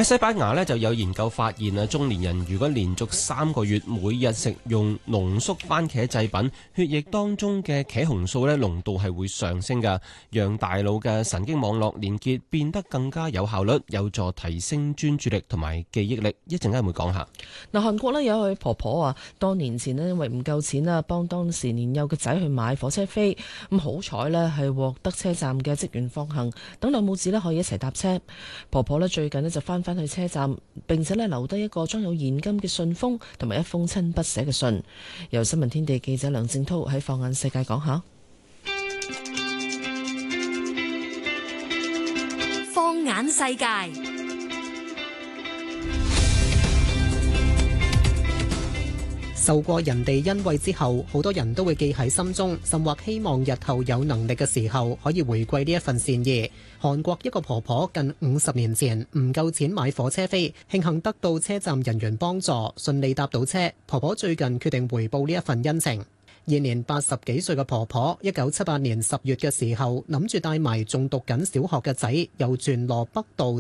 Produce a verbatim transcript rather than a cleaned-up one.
喺西班牙呢，就有研究發現啊，中年人如果連續三個月每日食用濃縮番茄製品，血液當中嘅茄紅素呢濃度係會上升㗎，讓大腦嘅神經網絡連結變得更加有效率，有助提升專注力同埋記憶力。一陣間會講下。 嗱，韓國呢有一位婆婆啊，多年前呢因為唔夠錢啊，幫當時年幼嘅仔去買火車飛，咁好彩呢係獲得車站嘅職員放行，等兩母子呢可以一齊搭車。婆婆呢最近呢就翻返去車站，並且呢留低一個裝有現金嘅信封同埋一封親筆寫嘅信。由新聞天地記者梁正濤喺放眼世界講下。 放眼世界。 受過人哋恩惠之後，好多人都會記喺心中，甚或希望日後有能力嘅時候可以回饋呢一份善意。韓國一個婆婆近五十年前唔夠錢買火車飛，慶幸得到車站人員幫助，順利搭到車。婆婆最近決定回報呢一份恩情。現年八十幾歲嘅婆婆，一九七八年十月嘅時候，諗住帶埋仲讀緊小學嘅仔，由全羅北道